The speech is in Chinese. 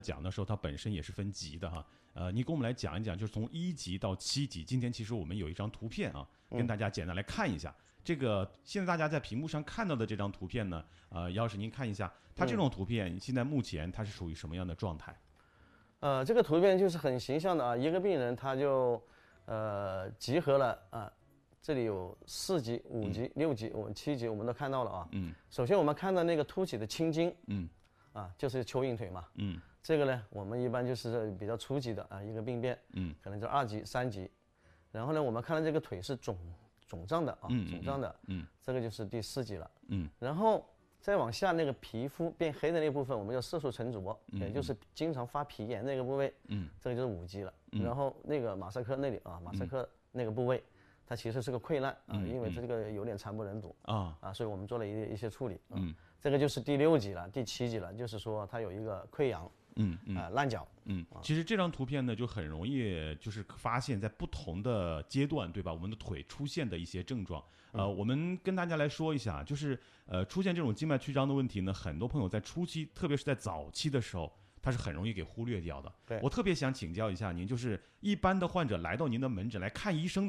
讲的时候，它本身也是分级的哈。你给我们来讲一讲，就是从1级到7级。今天其实我们有一张图片啊，跟大家简单来看一下。这个现在大家在屏幕上看到的这张图片呢，姚老师您看一下，它这种图片现在目前它是属于什么样的状态？ 这个图片就是很形象的啊，一个病人他就集合了啊，这里有4级、5级、6级、7级，我们都看到了啊。首先我们看到那个凸起的青筋，就是蚯蚓腿嘛。这个呢，我们一般就是比较初级的啊一个病变，可能就2级、3级。然后呢，我们看到这个腿是肿胀的啊，肿胀的，这个就是第4级了。然后再往下那个皮肤变黑的那部分，我们叫色素沉着，也就是经常发皮炎那个部位，这个就是5级了。然后那个马赛克那里啊，马赛克那个部位，它其实是个溃烂啊，因为这个有点惨不忍睹所以我们做了一些处理。这个就是第6级了，第7级了，就是说它有一个溃疡，烂脚。 其实这张图片呢，就很容易就是发现，在不同的阶段，对吧？我们的腿出现的一些症状。我们跟大家来说一下，就是出现这种静脉曲张的问题呢，很多朋友在初期，特别是在早期的时候，他是很容易给忽略掉的。我特别想请教一下您，就是一般的患者来到您的门诊来看医生的